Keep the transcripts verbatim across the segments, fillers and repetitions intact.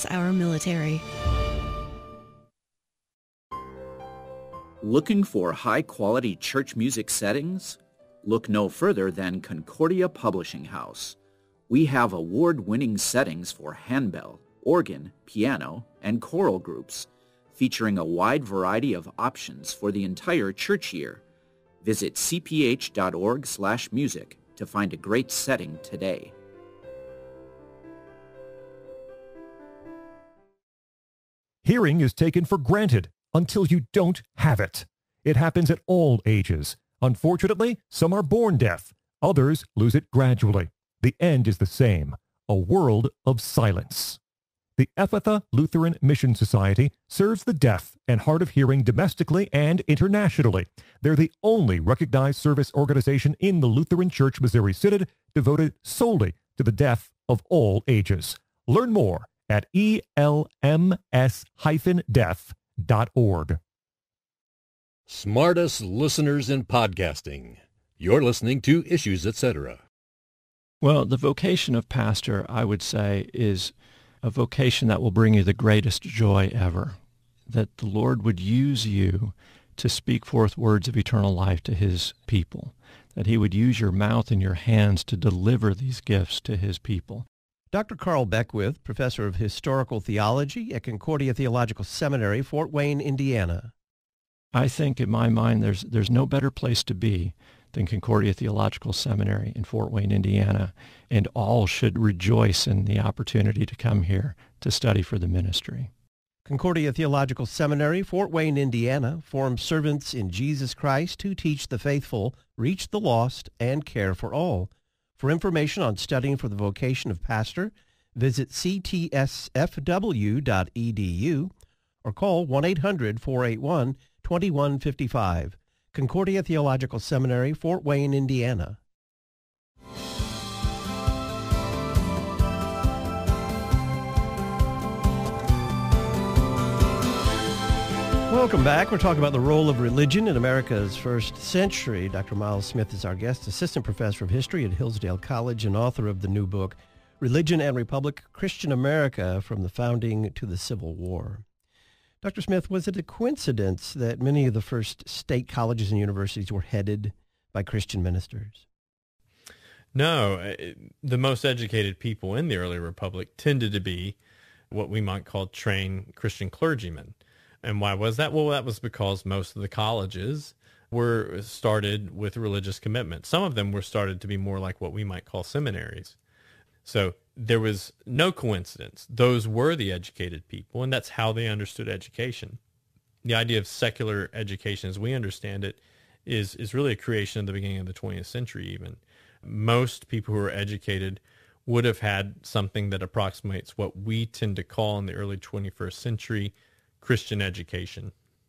bless our military. Looking for high-quality church music settings? Look no further than Concordia Publishing House. We have award-winning settings for handbell, organ, piano, and choral groups, featuring a wide variety of options for the entire church year. Visit c p h dot org slash music to find a great setting today. Hearing is taken for granted until you don't have it. It happens at all ages. Unfortunately, some are born deaf. Others lose it gradually. The end is the same, a world of silence. The Ephatha Lutheran Mission Society serves the deaf and hard of hearing domestically and internationally. They're the only recognized service organization in the Lutheran Church Missouri Synod devoted solely to the deaf of all ages. Learn more at e l m s dash deaf dot org. Smartest listeners in podcasting. You're listening to Issues, et cetera. Well, the vocation of pastor, I would say, is a vocation that will bring you the greatest joy ever, that the Lord would use you to speak forth words of eternal life to his people, that he would use your mouth and your hands to deliver these gifts to his people. Doctor Carl Beckwith, professor of historical theology at Concordia Theological Seminary, Fort Wayne, Indiana. I think in my mind there's there's no better place to be than Concordia Theological Seminary in Fort Wayne, Indiana, and all should rejoice in the opportunity to come here to study for the ministry. Concordia Theological Seminary, Fort Wayne, Indiana, forms servants in Jesus Christ who teach the faithful, reach the lost, and care for all. For information on studying for the vocation of pastor, visit c t s f w dot e d u or call one eight hundred, four eight one, two one five five. Concordia Theological Seminary, Fort Wayne, Indiana. Welcome back. We're talking about the role of religion in America's first century. Doctor Miles Smith is our guest, assistant professor of history at Hillsdale College and author of the new book, Religion and Republic, Christian America from the Founding to the Civil War. Doctor Smith, was it a coincidence that many of the first state colleges and universities were headed by Christian ministers? No. The most educated people in the early republic tended to be what we might call trained Christian clergymen. And why was that? Well, that was because most of the colleges were started with religious commitment. Some of them were started to be more like what we might call seminaries. So there was no coincidence. Those were the educated people, and that's how they understood education. The idea of secular education, as we understand it, is, is really a creation of the beginning of the twentieth century even. Most people who are educated would have had something that approximates what we tend to call in the early twenty-first century Christian education.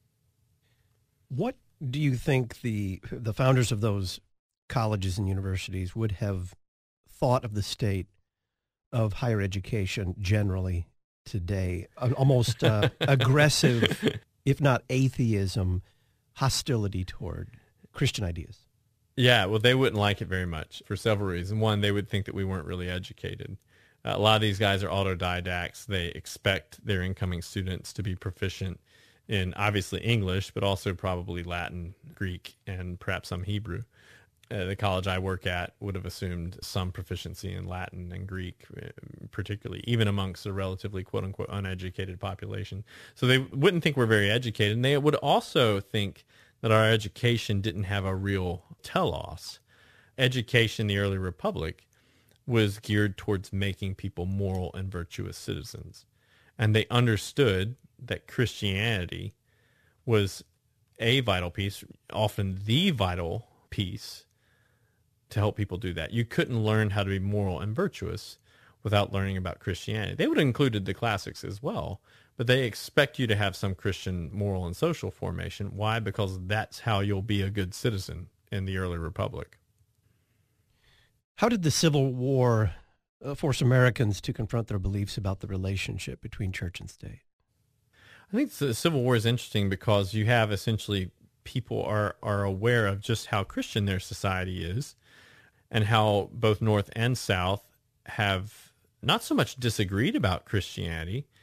What do you think the the founders of those colleges and universities would have thought of the state of higher education generally today? Almost uh, aggressive, if not atheism, hostility toward Christian ideas. Yeah, well, they wouldn't like it very much for several reasons. One, they would think that we weren't really educated. Uh, a lot of these guys are autodidacts. They expect their incoming students to be proficient in obviously English, but also probably Latin, Greek, and perhaps some Hebrew. Uh, the college I work at would have assumed some proficiency in Latin and Greek, uh, particularly, even amongst a relatively quote-unquote uneducated population. So they wouldn't think we're very educated, and they would also think that our education didn't have a real telos. Education in the early republic was geared towards making people moral and virtuous citizens. And they understood that Christianity was a vital piece, often the vital piece, to help people do that. You couldn't learn how to be moral and virtuous without learning about Christianity. They would have included the classics as well, but they expect you to have some Christian moral and social formation. Why? Because that's how you'll be a good citizen in the early republic. How did the Civil War uh, force Americans to confront their beliefs about the relationship between church and state? I think the Civil War is interesting because you have essentially people are, are aware of just how Christian their society is and how both North and South have not so much disagreed about Christianity,